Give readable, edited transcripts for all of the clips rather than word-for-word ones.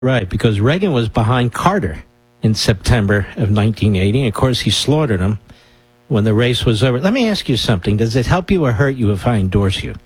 Right, because Reagan was behind Carter in September of 1980. And of course, he slaughtered him when the race was over. Let me ask you something. Does it help you or hurt you if I endorse you?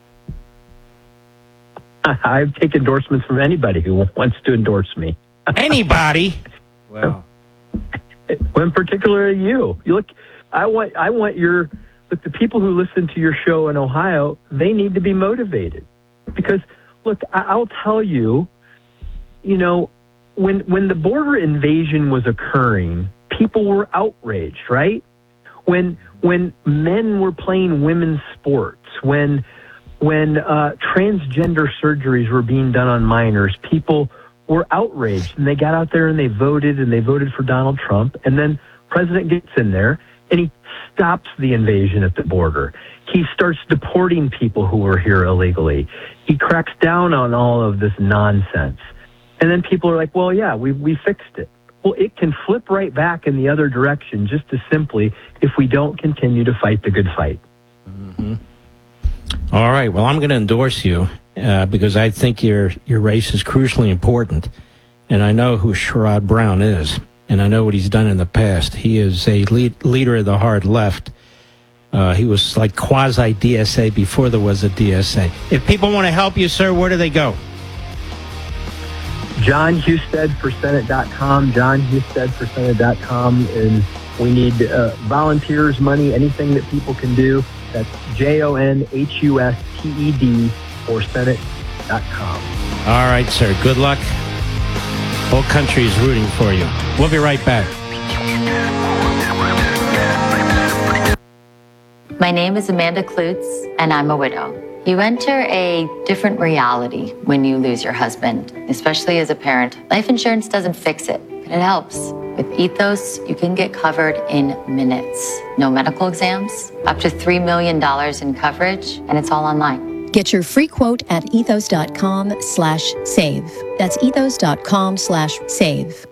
I take endorsements from anybody who wants to endorse me. Anybody? Well, in particular, you. You look. I want look. The people who listen to your show in Ohio, they need to be motivated because look. I'll tell you. You know, when the border invasion was occurring, people were outraged, right? When men were playing women's sports, when transgender surgeries were being done on minors, people were outraged, and they got out there and they voted for Donald Trump, and then President gets in there and he stops the invasion at the border. He starts deporting people who were here illegally. He cracks down on all of this nonsense. And then people are like, well, yeah, we fixed it. Well, it can flip right back in the other direction just as simply if we don't continue to fight the good fight. Mm-hmm. All right. Well, I'm going to endorse you because I think your race is crucially important. And I know who Sherrod Brown is, and I know what he's done in the past. He is a leader of the hard left. He was like quasi-DSA before there was a DSA. If people want to help you, sir, where do they go? JohnHusted4Senate.com. JohnHusted4Senate.com. And we need volunteers, money, anything that people can do. That's JONHUSTED for Senate.com. All right, sir. Good luck. Whole country is rooting for you. We'll be right back. My name is Amanda Klutz, and I'm a widow. You enter a different reality when you lose your husband, especially as a parent. Life insurance doesn't fix it, but it helps. With Ethos, you can get covered in minutes. No medical exams, up to $3 million in coverage, and it's all online. Get your free quote at ethos.com/save. That's ethos.com/save.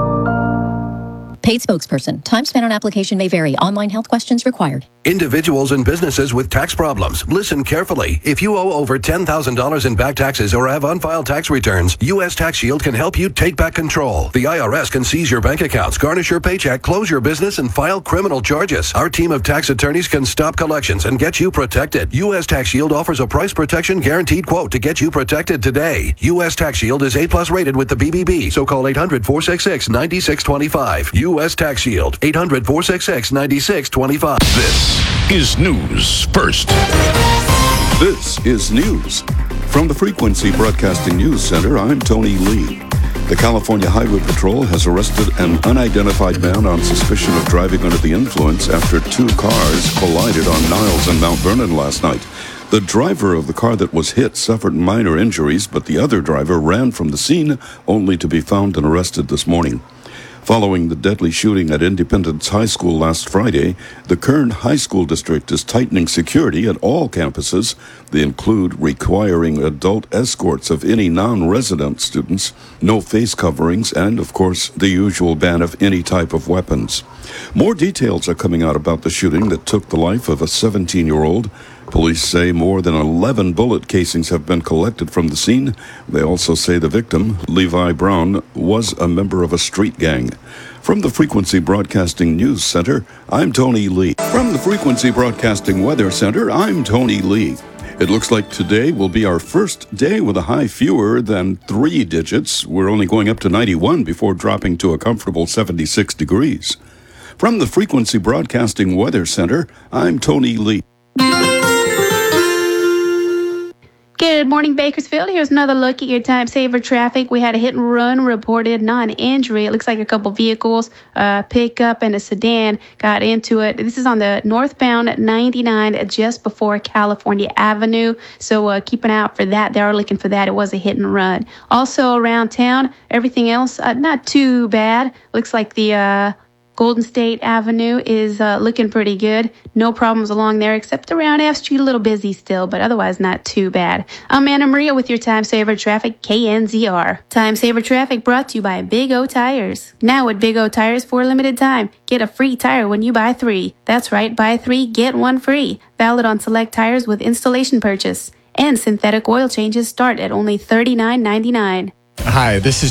Paid spokesperson. Time spent on application may vary. Online health questions required. Individuals and businesses with tax problems, listen carefully. If you owe over $10,000 in back taxes or have unfiled tax returns, U.S. Tax Shield can help you take back control. The IRS can seize your bank accounts, garnish your paycheck, close your business, and file criminal charges. Our team of tax attorneys can stop collections and get you protected. U.S. Tax Shield offers a price protection guaranteed quote to get you protected today. U.S. Tax Shield is A+ rated with the BBB, so call 800-466-9625. U.S. Tax Shield, 800-466-9625. This is News First. This is news. From the Frequency Broadcasting News Center, I'm Tony Lee. The California Highway Patrol has arrested an unidentified man on suspicion of driving under the influence after two cars collided on Niles and Mount Vernon last night. The driver of the car that was hit suffered minor injuries, but the other driver ran from the scene only to be found and arrested this morning. Following the deadly shooting at Independence High School last Friday, the Kern High School District is tightening security at all campuses. They include requiring adult escorts of any non-resident students, no face coverings, and, of course, the usual ban of any type of weapons. More details are coming out about the shooting that took the life of a 17-year-old. Police say more than 11 bullet casings have been collected from the scene. They also say the victim, Levi Brown, was a member of a street gang. From the Frequency Broadcasting News Center, I'm Tony Lee. From the Frequency Broadcasting Weather Center, I'm Tony Lee. It looks like today will be our first day with a high fewer than 3 digits. We're only going up to 91 before dropping to a comfortable 76 degrees. From the Frequency Broadcasting Weather Center, I'm Tony Lee. Good morning, Bakersfield. Here's another look at your time saver traffic. We had a hit and run reported, non-injury. It looks like a couple vehicles, a pickup and a sedan, got into it. This is on the northbound 99 just before California Avenue. So keep an eye out for that. They are looking for that. It was a hit and run. Also around town, everything else, not too bad. Looks like the Golden State Avenue is looking pretty good. No problems along there, except around F Street, a little busy still, but otherwise not too bad. I'm Anna Maria with your Time Saver Traffic, KNZR. Time Saver Traffic brought to you by Big O Tires. Now at Big O Tires for a limited time, get a free tire when you buy 3. That's right, buy 3, get 1 free. Valid on select tires with installation purchase. And synthetic oil changes start at only $39.99. Hi, this is